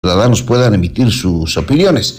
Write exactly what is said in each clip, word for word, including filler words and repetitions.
ciudadanos puedan emitir sus opiniones.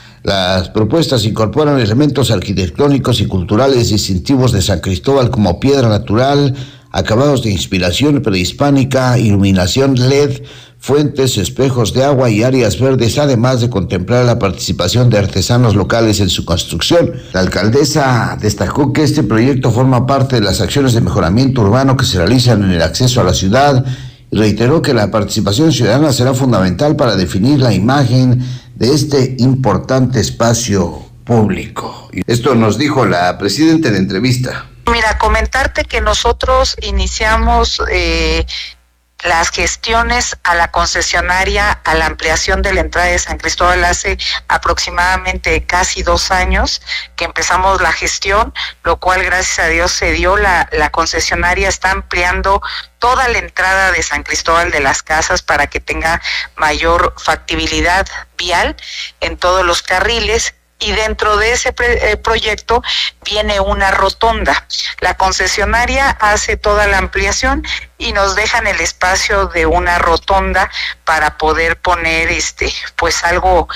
Las propuestas incorporan elementos arquitectónicos y culturales distintivos de San Cristóbal como piedra natural, acabados de inspiración prehispánica, iluminación L E D, fuentes, espejos de agua y áreas verdes, además de contemplar la participación de artesanos locales en su construcción. La alcaldesa destacó que este proyecto forma parte de las acciones de mejoramiento urbano que se realizan en el acceso a la ciudad y reiteró que la participación ciudadana será fundamental para definir la imagen de este importante espacio público. Esto nos dijo la presidenta en entrevista. Mira, comentarte que nosotros iniciamos eh, las gestiones a la concesionaria, a la ampliación de la entrada de San Cristóbal hace aproximadamente casi dos años que empezamos la gestión, lo cual gracias a Dios se dio. La, la concesionaria está ampliando toda la entrada de San Cristóbal de las Casas para que tenga mayor factibilidad vial en todos los carriles. Y dentro de ese pre- eh, proyecto viene una rotonda. La concesionaria hace toda la ampliación y nos dejan el espacio de una rotonda para poder poner este pues algo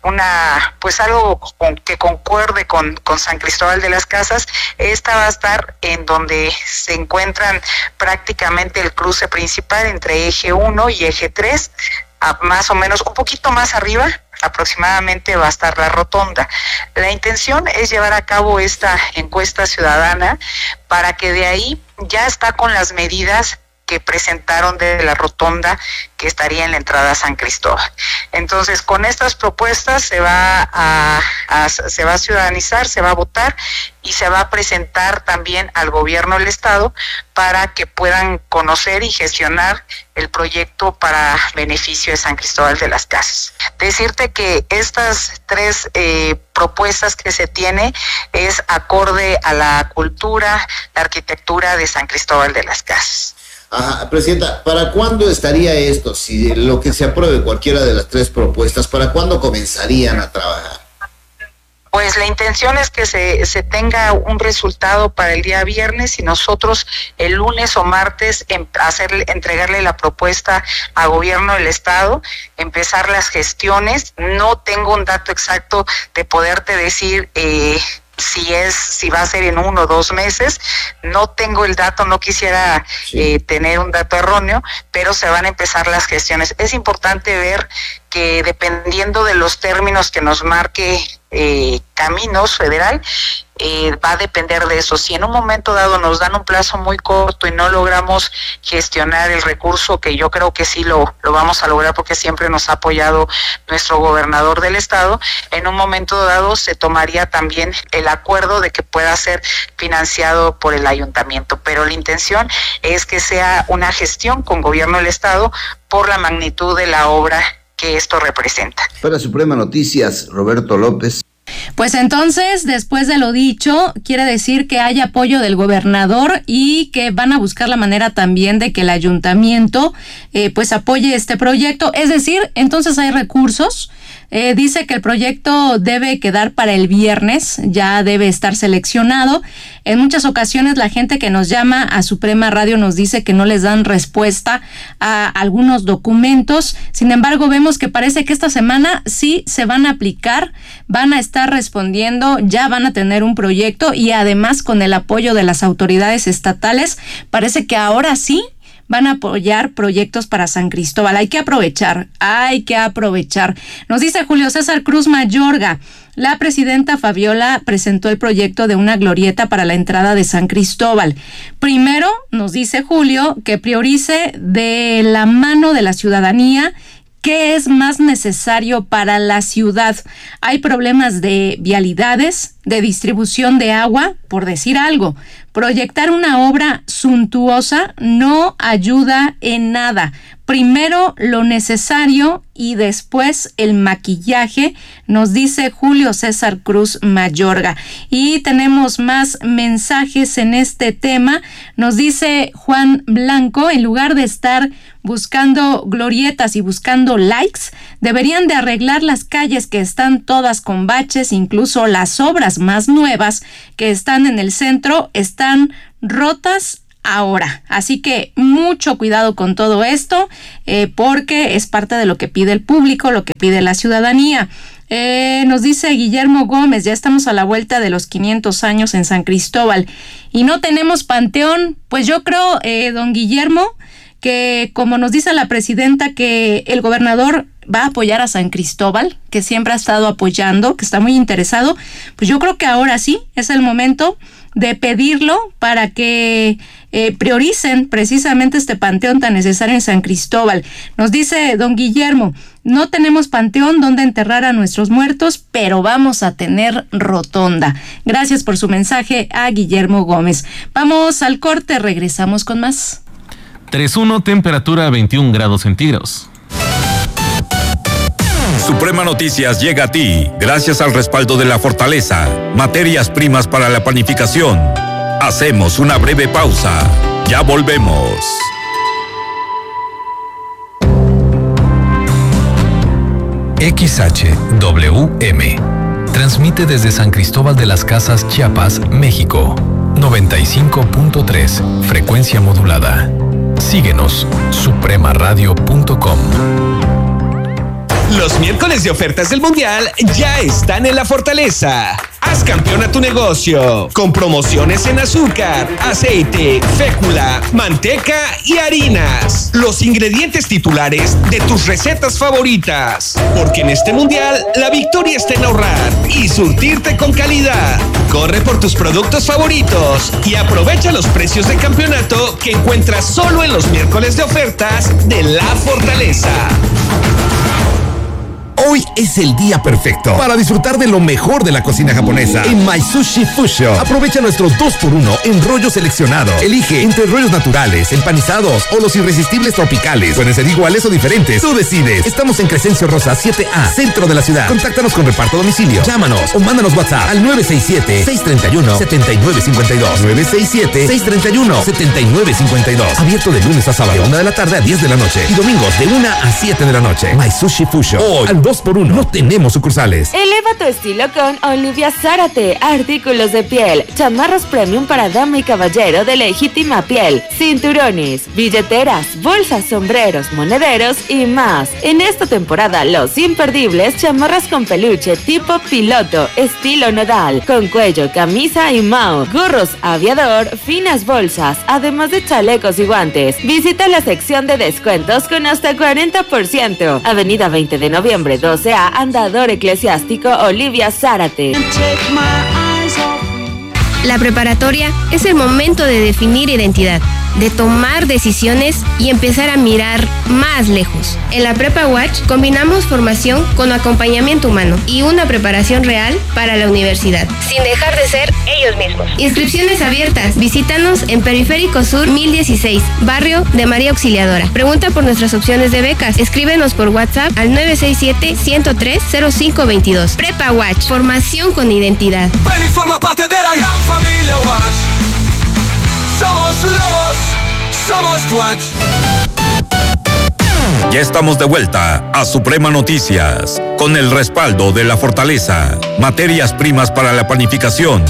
una pues algo con, que concuerde con, con San Cristóbal de las Casas. Esta va a estar en donde se encuentran prácticamente el cruce principal entre eje uno y eje tres, a más o menos un poquito más arriba aproximadamente va a estar la rotonda. La intención es llevar a cabo esta encuesta ciudadana para que de ahí ya está con las medidas que presentaron de la rotonda que estaría en la entrada a San Cristóbal. Entonces, con estas propuestas se va a, a se va a ciudadanizar, se va a votar y se va a presentar también al gobierno del estado para que puedan conocer y gestionar el proyecto para beneficio de San Cristóbal de las Casas. Decirte que estas tres eh, propuestas que se tiene es acorde a la cultura, la arquitectura de San Cristóbal de las Casas. Ajá, Presidenta, ¿para cuándo estaría esto? Si lo que se apruebe cualquiera de las tres propuestas, ¿para cuándo comenzarían a trabajar? Pues la intención es que se, se tenga un resultado para el día viernes y nosotros el lunes o martes em, hacerle, entregarle la propuesta al gobierno del estado, empezar las gestiones. No tengo un dato exacto de poderte decir eh, si es, si va a ser en uno o dos meses. No tengo el dato, no quisiera sí. eh, tener un dato erróneo, pero se van a empezar las gestiones. Es importante ver que dependiendo de los términos que nos marque eh, Caminos Federal, eh, va a depender de eso. Si en un momento dado nos dan un plazo muy corto y no logramos gestionar el recurso, que yo creo que sí lo, lo vamos a lograr porque siempre nos ha apoyado nuestro gobernador del estado, en un momento dado se tomaría también el acuerdo de que pueda ser financiado por el ayuntamiento, pero la intención es que sea una gestión con gobierno del estado por la magnitud de la obra que esto representa. Para Suprema Noticias, Roberto López. Pues entonces, después de lo dicho, quiere decir que hay apoyo del gobernador y que van a buscar la manera también de que el ayuntamiento eh, pues apoye este proyecto. Es decir, entonces hay recursos. Eh, dice que el proyecto debe quedar para el viernes, ya debe estar seleccionado. En muchas ocasiones la gente que nos llama a Suprema Radio nos dice que no les dan respuesta a algunos documentos. Sin embargo, vemos que parece que esta semana sí se van a aplicar, van a estar respondiendo, ya van a tener un proyecto y además con el apoyo de las autoridades estatales, parece que ahora sí van a apoyar proyectos para San Cristóbal. Hay que aprovechar, hay que aprovechar. Nos dice Julio César Cruz Mayorga, la presidenta Fabiola presentó el proyecto de una glorieta para la entrada de San Cristóbal. Primero, nos dice Julio, que priorice de la mano de la ciudadanía qué es más necesario para la ciudad. Hay problemas de vialidades, de distribución de agua, por decir algo. Proyectar una obra suntuosa no ayuda en nada. Primero lo necesario y después el maquillaje, nos dice Julio César Cruz Mayorga. Y tenemos más mensajes en este tema. Nos dice Juan Blanco, en lugar de estar buscando glorietas y buscando likes, deberían de arreglar las calles que están todas con baches, incluso las obras más nuevas que están en el centro están rotas ahora. Así que mucho cuidado con todo esto, eh, porque es parte de lo que pide el público, lo que pide la ciudadanía. Eh, nos dice Guillermo Gómez, ya estamos a la vuelta de los quinientos años en San Cristóbal y no tenemos panteón. Pues yo creo, eh, don Guillermo, que como nos dice la presidenta que el gobernador va a apoyar a San Cristóbal, que siempre ha estado apoyando, que está muy interesado, pues yo creo que ahora sí es el momento de pedirlo para que eh, prioricen precisamente este panteón tan necesario en San Cristóbal. Nos dice don Guillermo, no tenemos panteón donde enterrar a nuestros muertos, pero vamos a tener rotonda. Gracias por su mensaje a Guillermo Gómez. Vamos al corte, regresamos con más. tres uno, temperatura veintiún grados centígrados. Suprema Noticias llega a ti gracias al respaldo de La Fortaleza, materias primas para la panificación. Hacemos una breve pausa. Ya volvemos. X H W M transmite desde San Cristóbal de las Casas, Chiapas, México. noventa y cinco punto tres, frecuencia modulada. Síguenos, suprema radio punto com. Los miércoles de ofertas del Mundial ya están en La Fortaleza. Haz campeón a tu negocio con promociones en azúcar, aceite, fécula, manteca y harinas. Los ingredientes titulares de tus recetas favoritas. Porque en este Mundial la victoria está en ahorrar y surtirte con calidad. Corre por tus productos favoritos y aprovecha los precios de campeonato que encuentras solo en los miércoles de ofertas de La Fortaleza. Hoy es el día perfecto para disfrutar de lo mejor de la cocina japonesa en My Sushi Fusion. Aprovecha nuestros dos por uno en rollos seleccionados. Elige entre rollos naturales, empanizados o los irresistibles tropicales. Pueden ser iguales o diferentes. Tú decides. Estamos en Crescencio Rosa siete A, centro de la ciudad. Contáctanos con reparto a domicilio. Llámanos o mándanos WhatsApp al nueve seis siete, seis tres uno, siete nueve cinco dos. nueve seis siete, seis tres uno, siete nueve cinco dos. Abierto de lunes a sábado, de una de la tarde a diez de la noche. Y domingos de una a siete de la noche. My Sushi Fusion. Hoy, al dos por uno. No tenemos sucursales. Eleva tu estilo con Olivia Zárate. Artículos de piel, chamarras premium para dama y caballero de legítima piel, cinturones, billeteras, bolsas, sombreros, monederos y más. En esta temporada, los imperdibles, chamarras con peluche tipo piloto, estilo nodal, con cuello, camisa y mao, gorros aviador, finas bolsas, además de chalecos y guantes. Visita la sección de descuentos con hasta cuarenta por ciento. Avenida veinte de noviembre, doce A, Andador Eclesiástico, Olivia Zárate. La preparatoria es el momento de definir identidad, de tomar decisiones y empezar a mirar más lejos. En la Prepa Watch combinamos formación con acompañamiento humano y una preparación real para la universidad, sin dejar de ser ellos mismos. Inscripciones abiertas. Visítanos en Periférico Sur mil dieciséis, barrio de María Auxiliadora. Pregunta por nuestras opciones de becas. Escríbenos por WhatsApp al nueve seis siete, ciento tres, cero cinco veintidós. Prepa Watch, formación con identidad. Ven y forma parte de la gran familia Watch. Somos los, somos Watch. Ya estamos de vuelta a Suprema Noticias con el respaldo de La Fortaleza, materias primas para la panificación.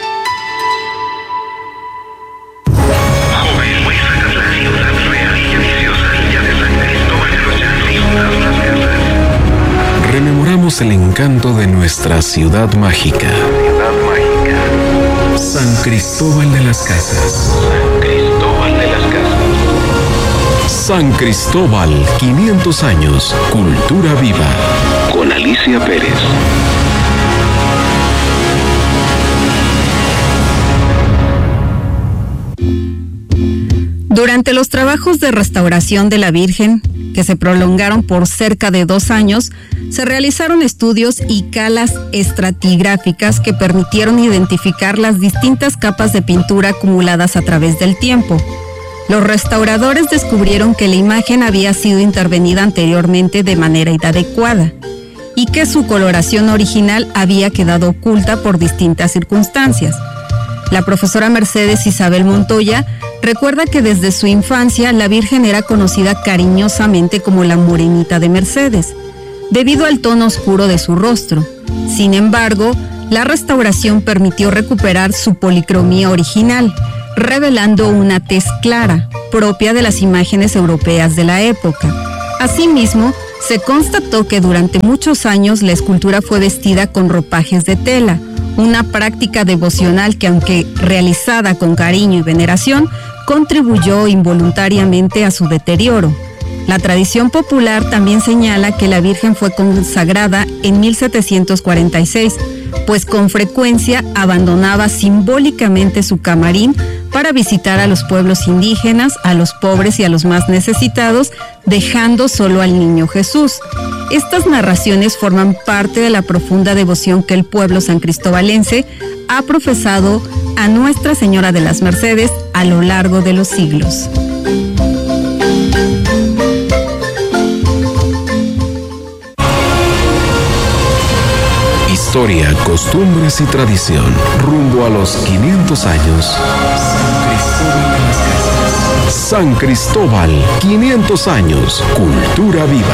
Rememoramos el encanto de nuestra ciudad mágica. San Cristóbal de las Casas. San Cristóbal de las Casas. San Cristóbal, quinientos años, cultura viva. Con Alicia Pérez. Durante los trabajos de restauración de la Virgen, que se prolongaron por cerca de dos años, se realizaron estudios y calas estratigráficas que permitieron identificar las distintas capas de pintura acumuladas a través del tiempo. Los restauradores descubrieron que la imagen había sido intervenida anteriormente de manera inadecuada y que su coloración original había quedado oculta por distintas circunstancias. La profesora Mercedes Isabel Montoya recuerda que desde su infancia la Virgen era conocida cariñosamente como la Morenita de Mercedes, debido al tono oscuro de su rostro. Sin embargo, la restauración permitió recuperar su policromía original, revelando una tez clara, propia de las imágenes europeas de la época. Asimismo, se constató que durante muchos años la escultura fue vestida con ropajes de tela, una práctica devocional que, aunque realizada con cariño y veneración, contribuyó involuntariamente a su deterioro. La tradición popular también señala que la Virgen fue consagrada en mil setecientos cuarenta y seis, pues con frecuencia abandonaba simbólicamente su camarín para visitar a los pueblos indígenas, a los pobres y a los más necesitados, dejando solo al niño Jesús. Estas narraciones forman parte de la profunda devoción que el pueblo sancristobalense ha profesado a Nuestra Señora de las Mercedes a lo largo de los siglos. Historia, costumbres y tradición. Rumbo a los quinientos años. San Cristóbal, quinientos años. Cultura viva.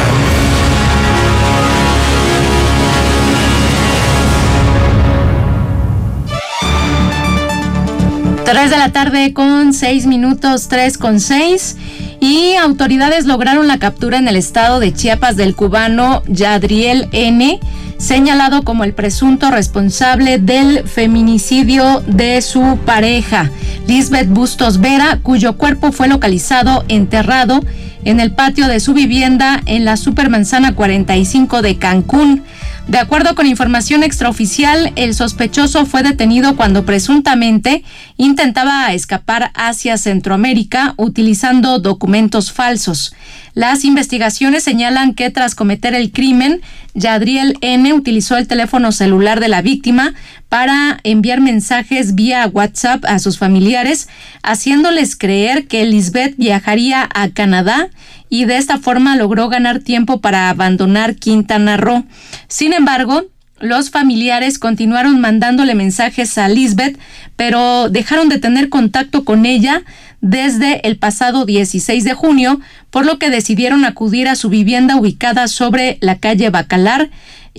Tres de la tarde con seis minutos, tres con seis. Y autoridades lograron la captura en el estado de Chiapas del cubano Yadriel N., señalado como el presunto responsable del feminicidio de su pareja, Lisbeth Bustos Vera, cuyo cuerpo fue localizado enterrado en el patio de su vivienda en la Supermanzana cuarenta y cinco de Cancún. De acuerdo con información extraoficial, el sospechoso fue detenido cuando presuntamente intentaba escapar hacia Centroamérica utilizando documentos falsos. Las investigaciones señalan que tras cometer el crimen, Yadriel N. utilizó el teléfono celular de la víctima para enviar mensajes vía WhatsApp a sus familiares, haciéndoles creer que Lisbeth viajaría a Canadá y de esta forma logró ganar tiempo para abandonar Quintana Roo. Sin embargo, los familiares continuaron mandándole mensajes a Lisbeth, pero dejaron de tener contacto con ella desde el pasado dieciséis de junio, por lo que decidieron acudir a su vivienda ubicada sobre la calle Bacalar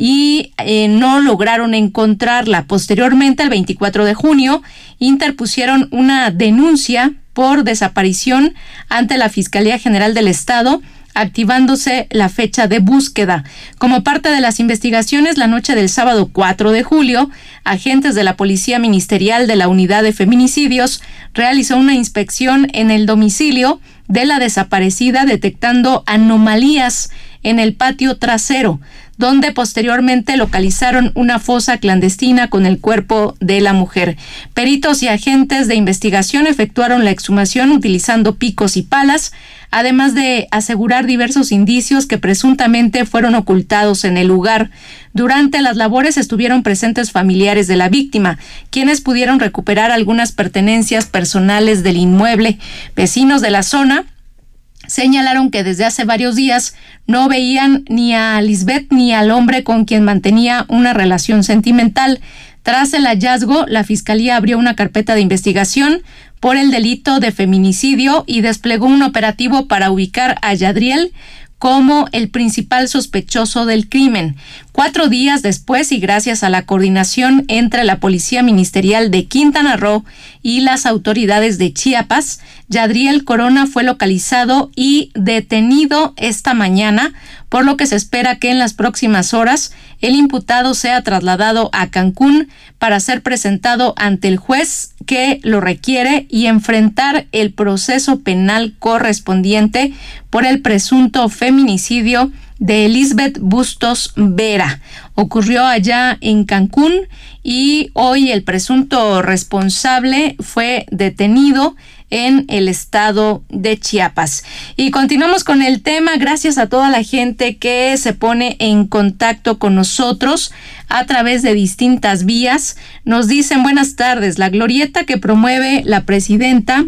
y eh, no lograron encontrarla. Posteriormente, el veinticuatro de junio, interpusieron una denuncia por desaparición ante la Fiscalía General del Estado, activándose la fecha de búsqueda. Como parte de las investigaciones, la noche del sábado cuatro de julio, agentes de la Policía Ministerial de la Unidad de Feminicidios realizó una inspección en el domicilio de la desaparecida, detectando anomalías en el patio trasero, donde posteriormente localizaron una fosa clandestina con el cuerpo de la mujer. Peritos y agentes de investigación efectuaron la exhumación utilizando picos y palas, además de asegurar diversos indicios que presuntamente fueron ocultados en el lugar. Durante las labores estuvieron presentes familiares de la víctima, quienes pudieron recuperar algunas pertenencias personales del inmueble. Vecinos de la zona señalaron que desde hace varios días no veían ni a Lisbeth ni al hombre con quien mantenía una relación sentimental. Tras el hallazgo, la Fiscalía abrió una carpeta de investigación por el delito de feminicidio y desplegó un operativo para ubicar a Yadriel como el principal sospechoso del crimen. Cuatro días después, y gracias a la coordinación entre la Policía Ministerial de Quintana Roo y las autoridades de Chiapas, Yadriel Corona fue localizado y detenido esta mañana, por lo que se espera que en las próximas horas el imputado sea trasladado a Cancún para ser presentado ante el juez que lo requiere y enfrentar el proceso penal correspondiente por el presunto feminicidio de Lisbeth Bustos Vera. Ocurrió allá en Cancún y hoy el presunto responsable fue detenido en el estado de Chiapas. Y continuamos con el tema, gracias a toda la gente que se pone en contacto con nosotros a través de distintas vías. Nos dicen: buenas tardes, la glorieta que promueve la presidenta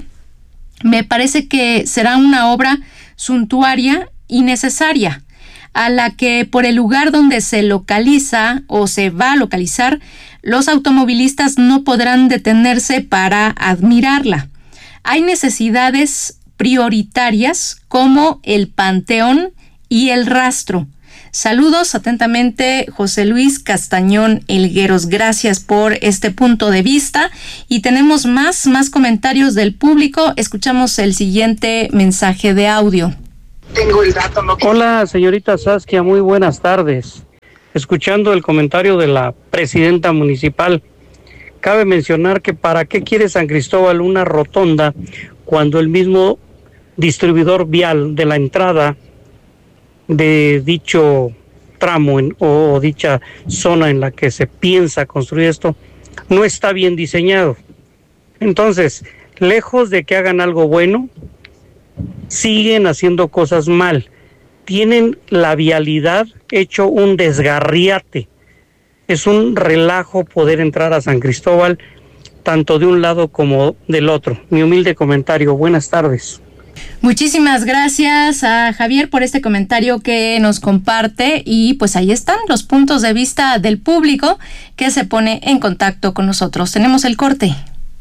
me parece que será una obra suntuaria y necesaria, a la que por el lugar donde se localiza o se va a localizar, los automovilistas no podrán detenerse para admirarla. Hay necesidades prioritarias como el Panteón y el Rastro. Saludos atentamente, José Luis Castañón Elgueros. Gracias por este punto de vista. Y tenemos más, más comentarios del público. Escuchamos el siguiente mensaje de audio. Tengo el dato. No... Hola, señorita Saskia, muy buenas tardes. Escuchando el comentario de la presidenta municipal, cabe mencionar que para qué quiere San Cristóbal una rotonda cuando el mismo distribuidor vial de la entrada de dicho tramo en, o, o dicha zona en la que se piensa construir esto no está bien diseñado. Entonces, lejos de que hagan algo bueno, siguen haciendo cosas mal. Tienen la vialidad hecho un desgarriate. Es un relajo poder entrar a San Cristóbal, tanto de un lado como del otro. Mi humilde comentario. Buenas tardes. Muchísimas gracias a Javier por este comentario que nos comparte, y pues ahí están los puntos de vista del público que se pone en contacto con nosotros. Tenemos el corte.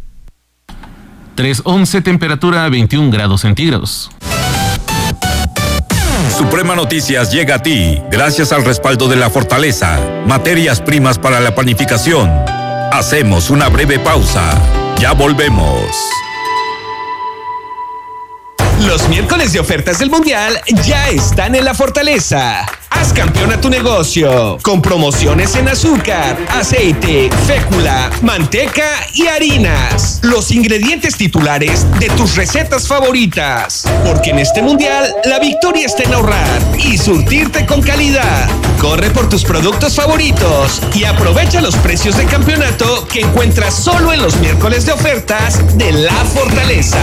tres once, temperatura veintiún grados centígrados. Suprema Noticias llega a ti gracias al respaldo de La Fortaleza, materias primas para la panificación. Hacemos una breve pausa. Ya volvemos. Los miércoles de ofertas del Mundial ya están en La Fortaleza. Haz campeón a tu negocio con promociones en azúcar, aceite, fécula, manteca y harinas. Los ingredientes titulares de tus recetas favoritas. Porque en este Mundial la victoria está en ahorrar y surtirte con calidad. Corre por tus productos favoritos y aprovecha los precios de campeonato que encuentras solo en los miércoles de ofertas de La Fortaleza.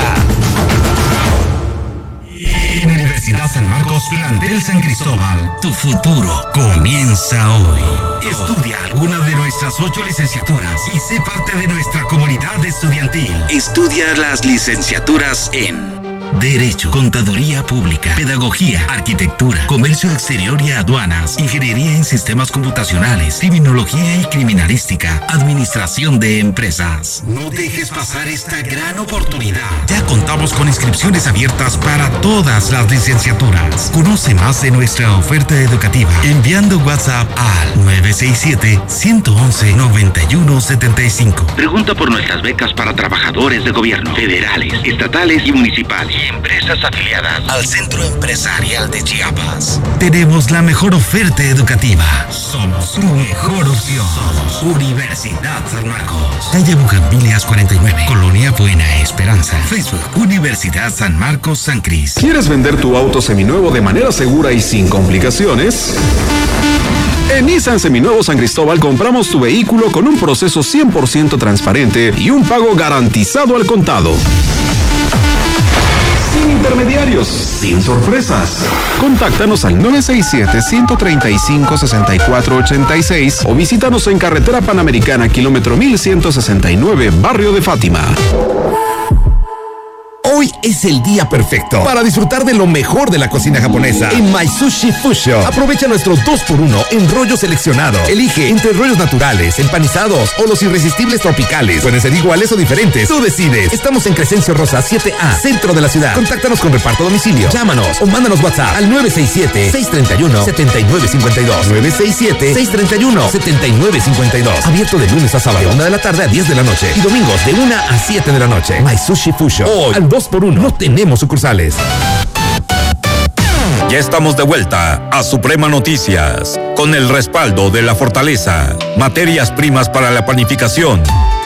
En Universidad San Marcos, plantel San Cristóbal, tu futuro comienza hoy. Estudia alguna de nuestras ocho licenciaturas y sé parte de nuestra comunidad estudiantil. Estudia las licenciaturas en Derecho, Contaduría Pública, Pedagogía, Arquitectura, Comercio Exterior y Aduanas, Ingeniería en Sistemas Computacionales, Criminología y Criminalística, Administración de Empresas. No dejes pasar esta gran oportunidad. Ya contamos con inscripciones abiertas para todas las licenciaturas. Conoce más de nuestra oferta educativa enviando WhatsApp al nueve seis siete, uno uno uno, nueve uno siete cinco. Pregunta por nuestras becas para trabajadores de gobierno, federales, estatales y municipales. Y empresas afiliadas al Centro Empresarial de Chiapas. Tenemos la mejor oferta educativa. Somos tu mejor opción. Somos Universidad San Marcos. Calle Bugambilias cuarenta y nueve, Colonia Buena Esperanza. Facebook, Universidad San Marcos San Cris. ¿Quieres vender tu auto seminuevo de manera segura y sin complicaciones? En Nissan Seminuevo San Cristóbal compramos tu vehículo con un proceso cien por ciento transparente y un pago garantizado al contado. Sin intermediarios, sin sorpresas. Contáctanos al nueve seis siete, uno tres cinco, seis cuatro ocho seis o visítanos en Carretera Panamericana, kilómetro mil ciento sesenta y nueve, Barrio de Fátima. Hoy es el día perfecto para disfrutar de lo mejor de la cocina japonesa en My Sushi Food Shop. Aprovecha nuestro dos por uno en rollo seleccionado. Elige entre rollos naturales, empanizados o los irresistibles tropicales. Pueden ser iguales o diferentes. Tú decides. Estamos en Crescencio Rosa siete A, centro de la ciudad. Contáctanos con reparto a domicilio. Llámanos o mándanos WhatsApp al nueve seis siete, seis tres uno, siete nueve cinco dos. nueve seis siete, seis tres uno, siete nueve cinco dos. Abierto de lunes a sábado, de una de la tarde a diez de la noche. Y domingos de una a siete de la noche. My Sushi Food Shop. Hoy, al dos por uno. No tenemos sucursales. Ya estamos de vuelta a Suprema Noticias con el respaldo de La Fortaleza, materias primas para la panificación.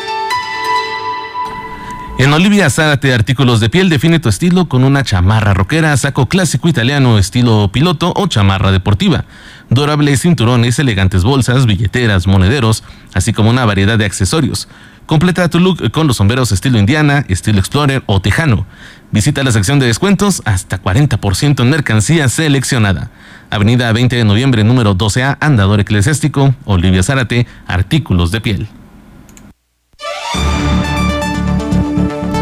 En Olivia Zárate Artículos de Piel define tu estilo con una chamarra rockera, saco clásico italiano estilo piloto o chamarra deportiva. Durables cinturones, elegantes bolsas, billeteras, monederos, así como una variedad de accesorios. Completa tu look con los sombreros estilo Indiana, estilo Explorer o Tejano. Visita la sección de descuentos hasta cuarenta por ciento en mercancía seleccionada. Avenida veinte de noviembre, número doce A, Andador Eclesiástico, Olivia Zárate, Artículos de Piel. tres de la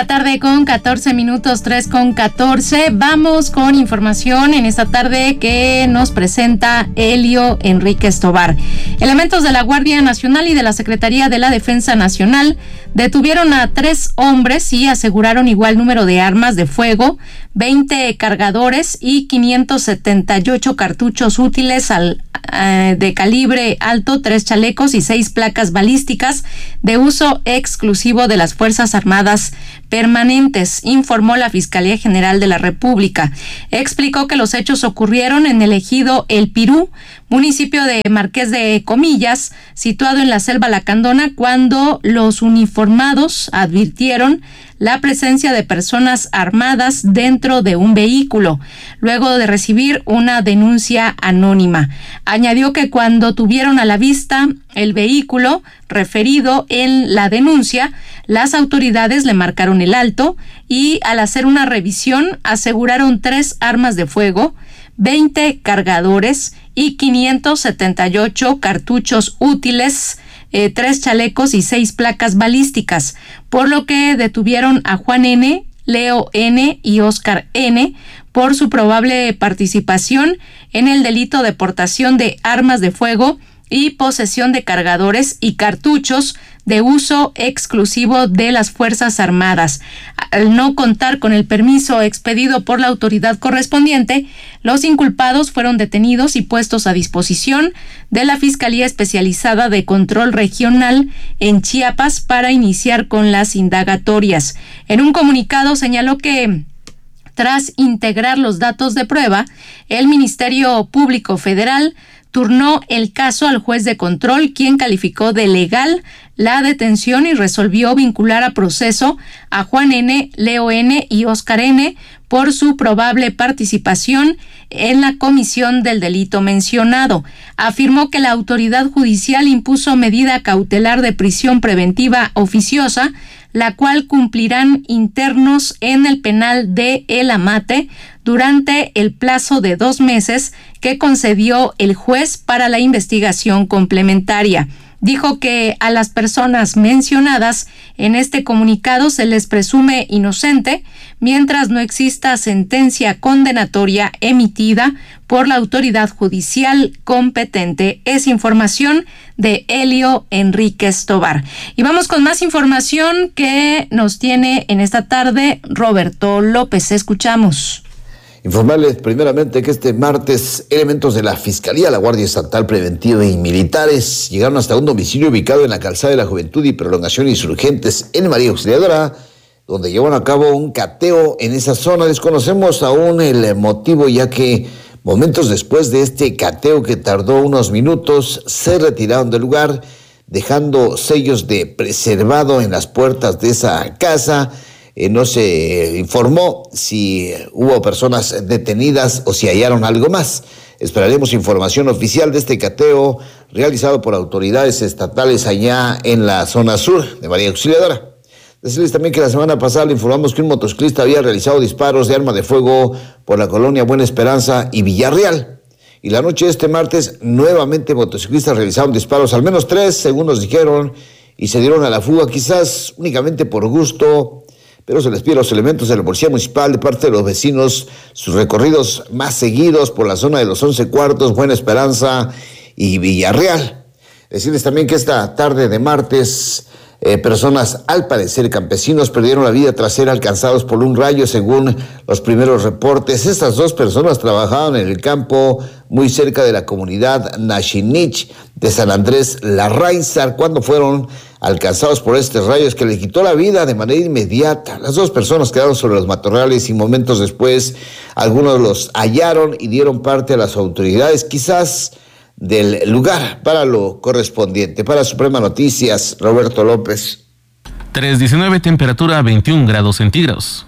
la tarde con catorce minutos, tres con catorce. Vamos con información en esta tarde que nos presenta Elio Enríquez Tobar. Elementos de la Guardia Nacional y de la Secretaría de la Defensa Nacional detuvieron a tres hombres y aseguraron igual número de armas de fuego, veinte cargadores y quinientos setenta y ocho cartuchos útiles al, eh, de calibre alto, tres chalecos y seis placas balísticas de uso exclusivo de las Fuerzas Armadas permanentes, informó la Fiscalía General de la República. Explicó que los hechos ocurrieron en el ejido El Pirú, municipio de Marqués de Comillas, situado en la Selva Lacandona, cuando los uniformados advirtieron la presencia de personas armadas dentro de un vehículo, luego de recibir una denuncia anónima. Añadió que cuando tuvieron a la vista el vehículo referido en la denuncia, las autoridades le marcaron el alto y al hacer una revisión aseguraron tres armas de fuego, veinte cargadores y quinientos setenta y ocho cartuchos útiles, eh, tres chalecos y seis placas balísticas, por lo que detuvieron a Juan N., Leo N. y Oscar N. por su probable participación en el delito de portación de armas de fuego y posesión de cargadores y cartuchos de uso exclusivo de las Fuerzas Armadas. Al no contar con el permiso expedido por la autoridad correspondiente, los inculpados fueron detenidos y puestos a disposición de la Fiscalía Especializada de Control Regional en Chiapas para iniciar con las indagatorias. En un comunicado señaló que tras integrar los datos de prueba, el Ministerio Público Federal turnó el caso al juez de control, quien calificó de legal la detención y resolvió vincular a proceso a Juan N., Leo N. y Oscar N. por su probable participación en la comisión del delito mencionado. Afirmó que la autoridad judicial impuso medida cautelar de prisión preventiva oficiosa, la cual cumplirán internos en el penal de El Amate durante el plazo de dos meses que concedió el juez para la investigación complementaria. Dijo que a las personas mencionadas en este comunicado se les presume inocente mientras no exista sentencia condenatoria emitida por la autoridad judicial competente. Es información de Elio Enríquez Tobar. Y vamos con más información que nos tiene en esta tarde Roberto López. Escuchamos. Informarles primeramente que este martes elementos de la Fiscalía, la Guardia Estatal Preventiva y militares llegaron hasta un domicilio ubicado en la Calzada de la Juventud y Prolongación Insurgentes en María Auxiliadora, donde llevaron a cabo un cateo en esa zona. Desconocemos aún el motivo, ya que momentos después de este cateo, que tardó unos minutos, se retiraron del lugar, dejando sellos de preservado en las puertas de esa casa. Eh, no se informó si hubo personas detenidas o si hallaron algo más. Esperaremos información oficial de este cateo realizado por autoridades estatales allá en la zona sur de María Auxiliadora. Decirles también que la semana pasada le informamos que un motociclista había realizado disparos de arma de fuego por la colonia Buena Esperanza y Villarreal. Y la noche de este martes, nuevamente motociclistas realizaron disparos, al menos tres, según nos dijeron, y se dieron a la fuga, quizás únicamente por gusto, pero se les pide a los elementos de la Policía Municipal, de parte de los vecinos, sus recorridos más seguidos por la zona de los Once Cuartos, Buena Esperanza y Villarreal. Decirles también que esta tarde de martes, eh, personas, al parecer campesinos, perdieron la vida tras ser alcanzados por un rayo, según los primeros reportes. Estas dos personas trabajaban en el campo muy cerca de la comunidad Nashinich de San Andrés Larraizar, cuando fueron alcanzados por estos rayos que le quitó la vida de manera inmediata. Las dos personas quedaron sobre los matorrales y momentos después algunos los hallaron y dieron parte a las autoridades, quizás del lugar, para lo correspondiente. Para Suprema Noticias, Roberto López. tres diecinueve, temperatura veintiún grados centígrados.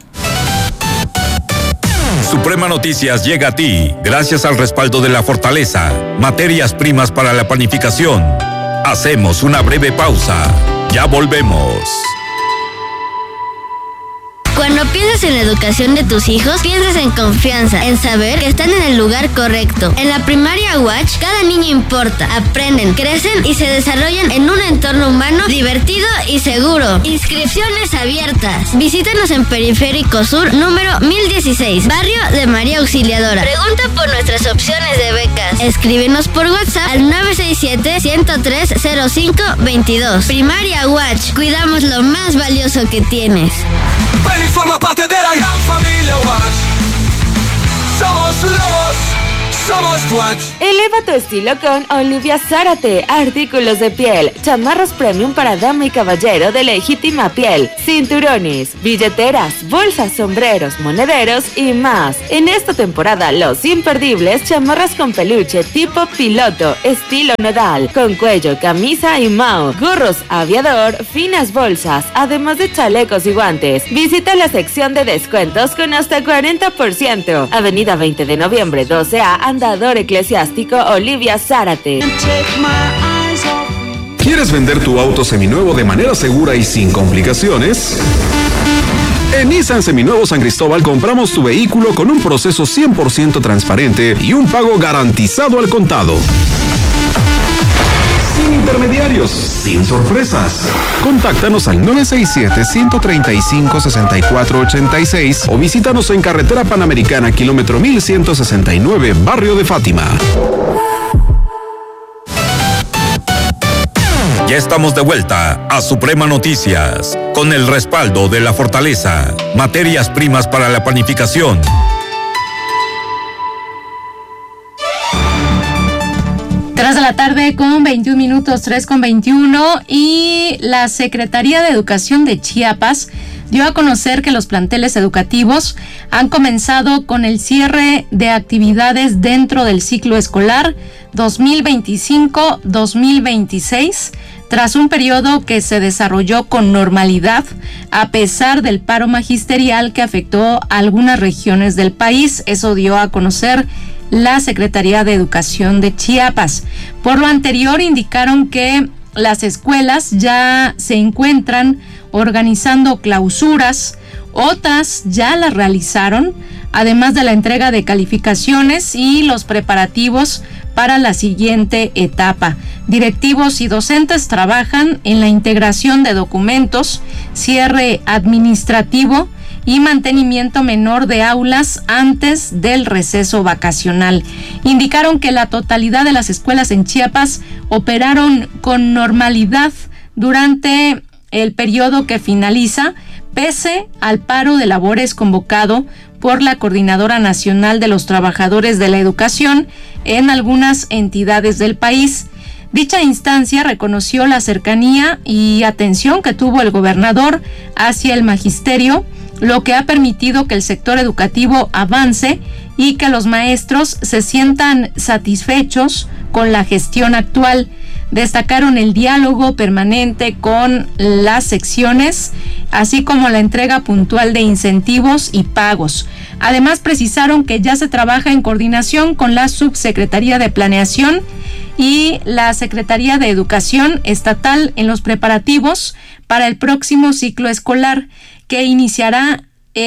Suprema Noticias llega a ti gracias al respaldo de La Fortaleza, materias primas para la panificación. Hacemos una breve pausa. Ya volvemos. Cuando piensas en la educación de tus hijos, piensas en confianza, en saber que están en el lugar correcto. En la primaria Watch, cada niño importa, aprenden, crecen y se desarrollan en un entorno humano divertido y seguro. Inscripciones abiertas. Visítanos en Periférico Sur, número mil dieciséis, barrio de María Auxiliadora. Pregunta por nuestras opciones de becas. Escríbenos por WhatsApp al nueve seis siete, uno cero tres, cero cinco veintidós. Primaria Watch, cuidamos lo más valioso que tienes. Ven y forma parte de la gran familia Watch. Somos los, somos Watch. Eleva tu estilo con Olivia Zárate. Artículos de piel, chamarras premium para dama y caballero de legítima piel, cinturones, billeteras, bolsas, sombreros, monederos y más. En esta temporada, los imperdibles, chamarras con peluche tipo piloto, estilo nodal, con cuello, camisa y mao, gorros aviador, finas bolsas, además de chalecos y guantes. Visita la sección de descuentos con hasta cuarenta por ciento. Avenida veinte de noviembre, doce A, Andador Eclesiástico, Olivia Zárate. ¿Quieres vender tu auto seminuevo de manera segura y sin complicaciones? En Nissan Seminuevo San Cristóbal compramos tu vehículo con un proceso cien por ciento transparente y un pago garantizado al contado. Sin intermediarios, sin sorpresas. Contáctanos al nueve seis siete, uno tres cinco, seis cuatro ocho seis o visítanos en Carretera Panamericana, kilómetro mil ciento sesenta y nueve, Barrio de Fátima. Ya estamos de vuelta a Suprema Noticias, con el respaldo de La Fortaleza, materias primas para la panificación. tres de la tarde con veintiún minutos, tres con veintiuno, y la Secretaría de Educación de Chiapas dio a conocer que los planteles educativos han comenzado con el cierre de actividades dentro del ciclo escolar dos mil veinticinco dos mil veintiséis, tras un periodo que se desarrolló con normalidad a pesar del paro magisterial que afectó a algunas regiones del país. Eso dio a conocer la Secretaría de Educación de Chiapas. Por lo anterior, indicaron que las escuelas ya se encuentran organizando clausuras, otras ya las realizaron, además de la entrega de calificaciones y los preparativos para la siguiente etapa. Directivos y docentes trabajan en la integración de documentos, cierre administrativo y mantenimiento menor de aulas antes del receso vacacional. Indicaron que la totalidad de las escuelas en Chiapas operaron con normalidad durante el periodo que finaliza, pese al paro de labores convocado por la Coordinadora Nacional de los Trabajadores de la Educación en algunas entidades del país. Dicha instancia reconoció la cercanía y atención que tuvo el gobernador hacia el magisterio, lo que ha permitido que el sector educativo avance y que los maestros se sientan satisfechos con la gestión actual. Destacaron el diálogo permanente con las secciones, así como la entrega puntual de incentivos y pagos. Además, precisaron que ya se trabaja en coordinación con la Subsecretaría de Planeación y la Secretaría de Educación Estatal en los preparativos para el próximo ciclo escolar, que iniciará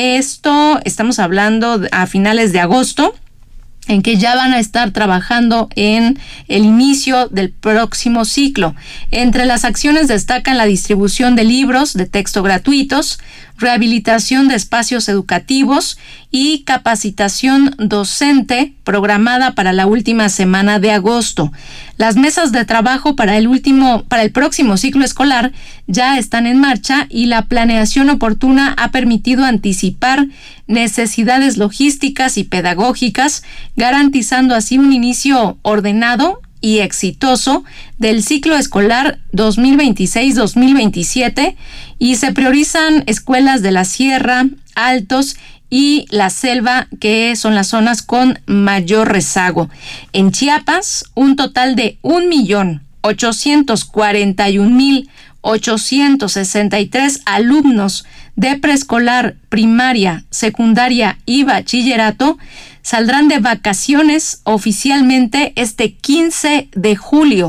esto, estamos hablando a finales de agosto, en que ya van a estar trabajando en el inicio del próximo ciclo. Entre las acciones destacan la distribución de libros de texto gratuitos, rehabilitación de espacios educativos y capacitación docente programada para la última semana de agosto. Las mesas de trabajo para el último, para el próximo ciclo escolar ya están en marcha y la planeación oportuna ha permitido anticipar necesidades logísticas y pedagógicas, garantizando así un inicio ordenado y exitoso del ciclo escolar dos mil veintiséis dos mil veintisiete, y se priorizan escuelas de la Sierra, Altos y la Selva, que son las zonas con mayor rezago. En Chiapas, un total de un millón ochocientos cuarenta y un mil ochocientos sesenta y tres alumnos de preescolar, primaria, secundaria y bachillerato saldrán de vacaciones oficialmente este quince de julio.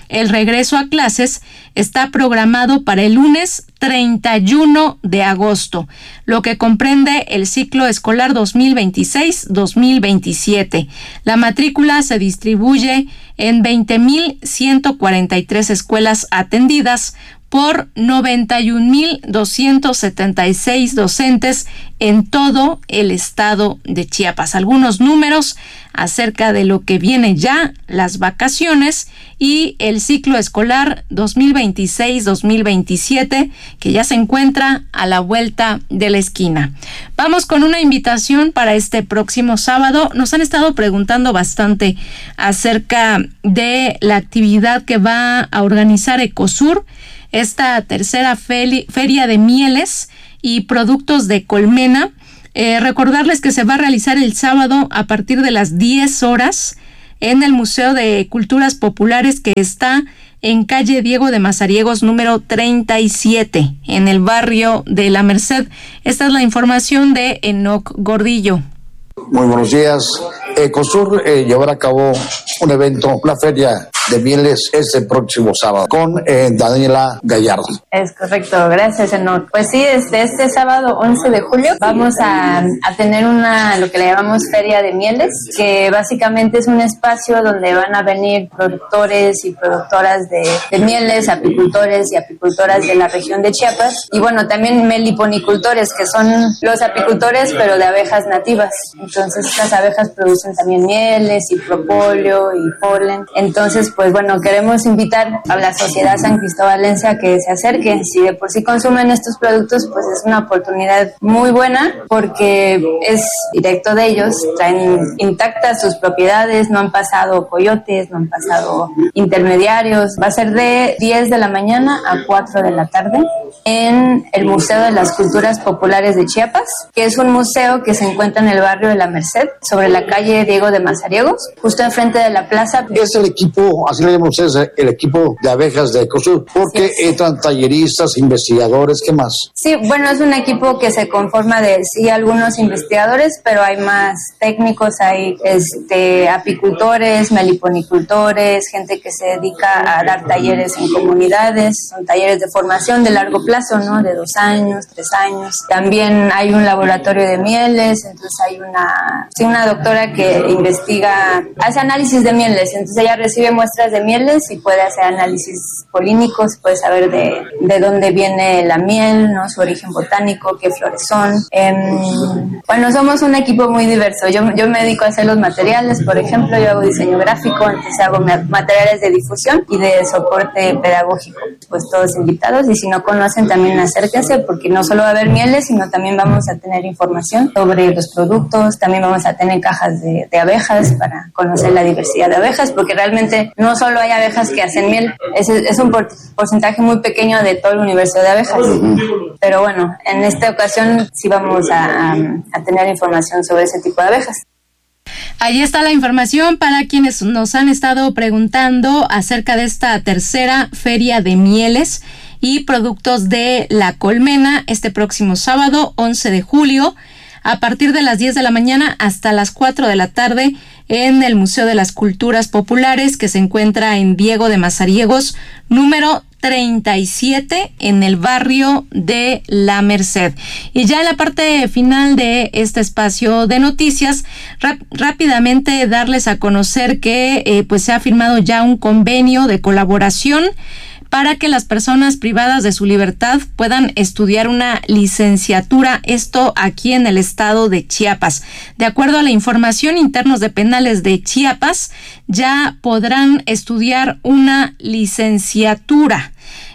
El regreso a clases está programado para el lunes treinta y uno de agosto, lo que comprende el ciclo escolar dos mil veintiséis dos mil veintisiete. La matrícula se distribuye en veinte mil ciento cuarenta y tres escuelas atendidas por noventa y un mil doscientos setenta y seis docentes en todo el estado de Chiapas. Algunos números acerca de lo que viene ya, las vacaciones y el ciclo escolar dos mil veintiséis dos mil veintisiete, que ya se encuentra a la vuelta de la esquina. Vamos con una invitación para este próximo sábado. Nos han estado preguntando bastante acerca de la actividad que va a organizar Ecosur, esta tercera feli- feria de mieles y productos de colmena. Eh, recordarles que se va a realizar el sábado a partir de las diez horas en el Museo de Culturas Populares, que está en calle Diego de Mazariegos número treinta y siete, en el barrio de La Merced. Esta es la información de Enoc Gordillo. Muy buenos días. Ecosur eh, llevará a cabo un evento, una feria de mieles este próximo sábado con eh, Daniela Gallardo. Es correcto, gracias, Enoc. Pues sí, desde este sábado once de julio vamos a, a tener una, lo que le llamamos Feria de Mieles, que básicamente es un espacio donde van a venir productores y productoras de, de mieles, apicultores y apicultoras de la región de Chiapas, y bueno, también meliponicultores, que son los apicultores pero de abejas nativas. Entonces estas abejas producen también mieles y propóleo y polen. Entonces, pues bueno, queremos invitar a la sociedad san cristobalense a que se acerque. Si de por sí consumen estos productos, pues es una oportunidad muy buena porque es directo de ellos, traen intactas sus propiedades, no han pasado coyotes, no han pasado intermediarios. Va a ser de diez de la mañana a cuatro de la tarde en el Museo de las Culturas Populares de Chiapas, que es un museo que se encuentra en el barrio de La Merced, sobre la calle Diego de Mazariegos, justo enfrente de la plaza. Es el equipo, así le llamamos, es el equipo de abejas de Ecosur, porque sí, entran talleristas, investigadores, ¿qué más? Sí, bueno, es un equipo que se conforma de, sí, algunos investigadores, pero hay más técnicos, hay este, apicultores, meliponicultores, gente que se dedica a dar talleres en comunidades, son talleres de formación de largo plazo, ¿no? De dos años, tres años. También hay un laboratorio de mieles, entonces hay una, sí, una doctora que investiga, hace análisis de mieles, entonces ella recibe muestras de mieles y puede hacer análisis polínicos, puede saber de, de dónde viene la miel, ¿no? Su origen botánico, qué flores son. Eh, bueno, somos un equipo muy diverso. Yo, yo me dedico a hacer los materiales, por ejemplo, yo hago diseño gráfico, entonces hago materiales de difusión y de soporte pedagógico. Pues todos invitados, y si no conocen también acérquense, porque no solo va a haber mieles, sino también vamos a tener información sobre los productos, también vamos a tener cajas de, de abejas para conocer la diversidad de abejas, porque realmente no solo hay abejas que hacen miel, es, es un por, porcentaje muy pequeño de todo el universo de abejas. Pero bueno, en esta ocasión sí vamos a, a, a tener información sobre ese tipo de abejas. Ahí está la información para quienes nos han estado preguntando acerca de esta tercera feria de mieles y productos de la colmena este próximo sábado once de julio a partir de las diez de la mañana hasta las cuatro de la tarde en el Museo de las Culturas Populares, que se encuentra en Diego de Mazariegos número treinta y siete en el barrio de La Merced. Y ya en la parte final de este espacio de noticias, rap- rápidamente darles a conocer que eh, pues se ha firmado ya un convenio de colaboración para que las personas privadas de su libertad puedan estudiar una licenciatura, esto aquí en el estado de Chiapas. De acuerdo a la información, internos de penales de Chiapas ya podrán estudiar una licenciatura.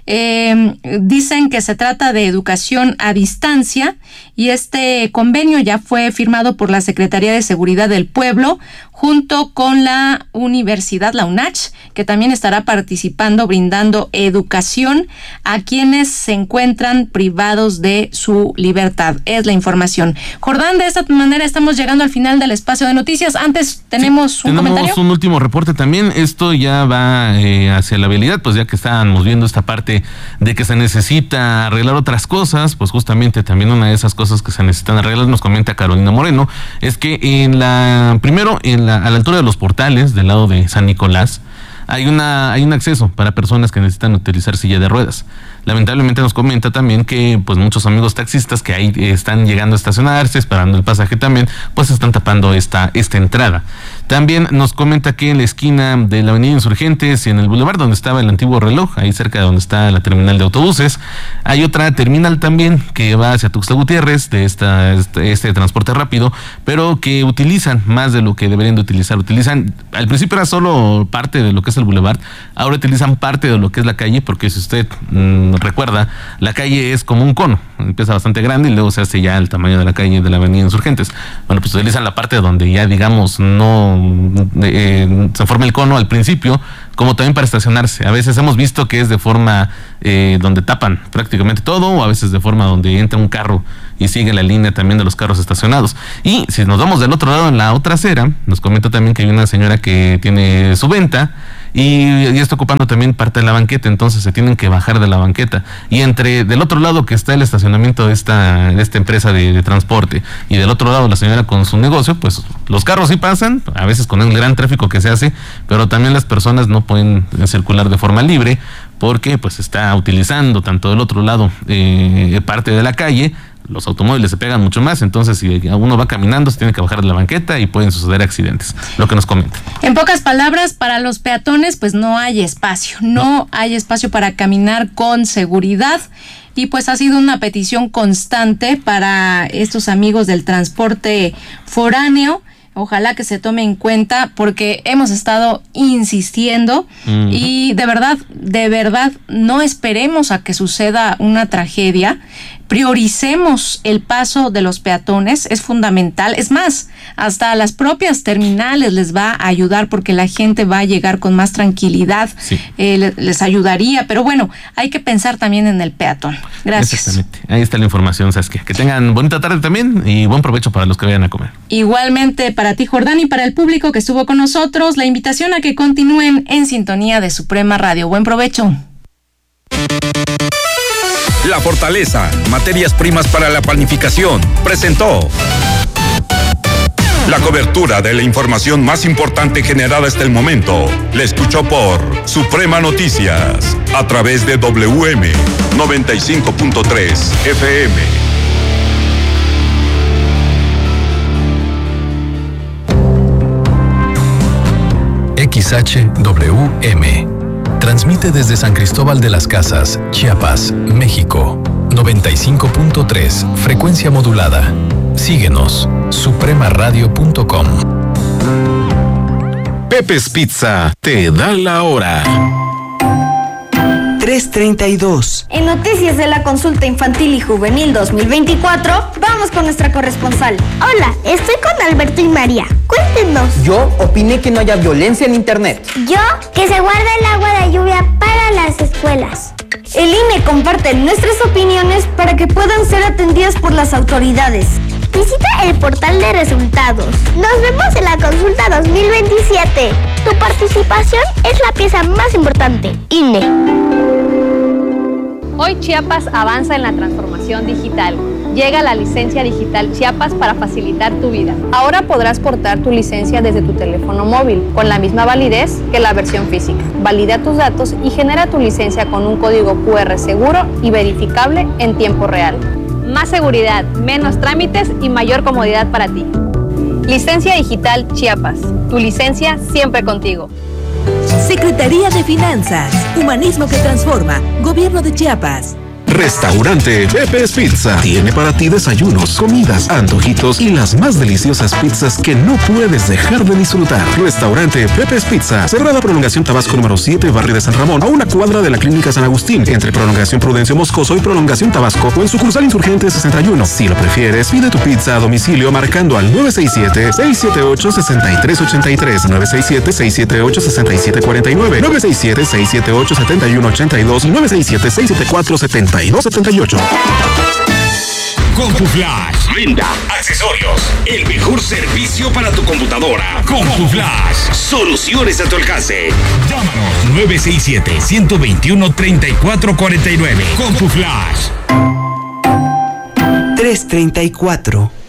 Eh, dicen que se trata de educación a distancia y este convenio ya fue firmado por la Secretaría de Seguridad del Pueblo junto con la Universidad, la UNACH, que también estará participando brindando educación a quienes se encuentran privados de su libertad. Es la información. Jordán, de esta manera estamos llegando al final del espacio de noticias. Antes tenemos sí, un tenemos comentario. un último reporte también. Esto ya va eh, hacia la vialidad, pues ya que estábamos viendo esta parte de que se necesita arreglar otras cosas, pues justamente también una de esas cosas que se necesitan arreglar, nos comenta Carolina Moreno, es que en la, primero en la, a la altura de los portales, del lado de San Nicolás, hay una hay un acceso para personas que necesitan utilizar silla de ruedas. Lamentablemente nos comenta también que pues muchos amigos taxistas que ahí están llegando a estacionarse, esperando el pasaje también, pues están tapando esta, esta entrada. También nos comenta que en la esquina de la avenida Insurgentes y en el bulevar donde estaba el antiguo reloj, ahí cerca de donde está la terminal de autobuses, hay otra terminal también que va hacia Tuxtla Gutiérrez, de esta, este, este transporte rápido, pero que utilizan más de lo que deberían de utilizar. Utilizan, al principio era solo parte de lo que es el bulevar, ahora utilizan parte de lo que es la calle, porque si usted mmm, recuerda, la calle es como un cono, empieza bastante grande y luego se hace ya el tamaño de la calle de la avenida Insurgentes. Bueno, pues utilizan la parte donde ya, digamos, no eh, se forma el cono al principio, como también para estacionarse. A veces hemos visto que es de forma eh, donde tapan prácticamente todo, o a veces de forma donde entra un carro y sigue la línea también de los carros estacionados. Y si nos vamos del otro lado, en la otra acera, nos comenta también que hay una señora que tiene su venta y, y está ocupando también parte de la banqueta, entonces se tienen que bajar de la banqueta. Y entre del otro lado que está el estacionamiento de esta, de esta empresa de, de transporte, y del otro lado la señora con su negocio, pues los carros sí pasan, a veces con el gran tráfico que se hace, pero también las personas no pueden circular de forma libre, porque pues está utilizando tanto del otro lado eh, parte de la calle. Los automóviles se pegan mucho más, entonces si uno va caminando se tiene que bajar de la banqueta y pueden suceder accidentes, lo que nos comenta. En pocas palabras, para los peatones pues no hay espacio, no, no hay espacio para caminar con seguridad, y pues ha sido una petición constante para estos amigos del transporte foráneo. Ojalá que se tome en cuenta, porque hemos estado insistiendo uh-huh. y de verdad, de verdad, no esperemos a que suceda una tragedia. Prioricemos el paso de los peatones, es fundamental. Es más, hasta las propias terminales les va a ayudar, porque la gente va a llegar con más tranquilidad, sí. eh, les ayudaría, pero bueno, hay que pensar también en el peatón. Gracias. Exactamente, ahí está la información, Saskia. Que tengan bonita tarde también y buen provecho para los que vayan a comer. Igualmente para ti, Jordán, y para el público que estuvo con nosotros, la invitación a que continúen en sintonía de Suprema Radio. Buen provecho. La Fortaleza, materias primas para la panificación, presentó la cobertura de la información más importante generada hasta el momento. La escuchó por Suprema Noticias, a través de W M noventa y cinco punto tres F M. X H W M transmite desde San Cristóbal de las Casas, Chiapas, México. noventa y cinco punto tres, frecuencia modulada. Síguenos, suprema radio punto com. Pepe's Pizza te da la hora. tres treinta y dos. En noticias de la consulta infantil y juvenil dos mil veinticuatro, vamos con nuestra corresponsal. Hola, estoy con Alberto y María. Cuéntenos. Yo opiné que no haya violencia en internet. Yo, que se guarda el agua de lluvia para las escuelas. El I N E comparte nuestras opiniones para que puedan ser atendidas por las autoridades. Visita el portal de resultados. Nos vemos en la consulta dos mil veintisiete. Tu participación es la pieza más importante. I N E. Hoy Chiapas avanza en la transformación digital. Llega la licencia digital Chiapas para facilitar tu vida. Ahora podrás portar tu licencia desde tu teléfono móvil, con la misma validez que la versión física. Valida tus datos y genera tu licencia con un código cu erre seguro y verificable en tiempo real. Más seguridad, menos trámites y mayor comodidad para ti. Licencia digital Chiapas. Tu licencia siempre contigo. Secretaría de Finanzas, Humanismo que Transforma, Gobierno de Chiapas. Restaurante Pepe's Pizza tiene para ti desayunos, comidas, antojitos y las más deliciosas pizzas que no puedes dejar de disfrutar. Restaurante Pepe's Pizza, Cerrada Prolongación Tabasco número siete, Barrio de San Ramón, a una cuadra de la Clínica San Agustín, entre Prolongación Prudencio Moscoso y Prolongación Tabasco, o en sucursal Insurgente sesenta y uno. Si lo prefieres, pide tu pizza a domicilio marcando al nueve seis siete, seis siete ocho, seis tres ocho tres, nueve seis siete, seis siete ocho, seis siete cuatro nueve, nueve seis siete, seis siete ocho, siete uno ocho dos y nueve seis siete, seis siete cuatro, siete dos siete ocho. CompuFlash. Venta, accesorios, el mejor servicio para tu computadora. CompuFlash. Soluciones a tu alcance. Llámanos nueve seis siete, uno dos uno, tres cuatro cuatro nueve. CompuFlash. tres treinta y cuatro.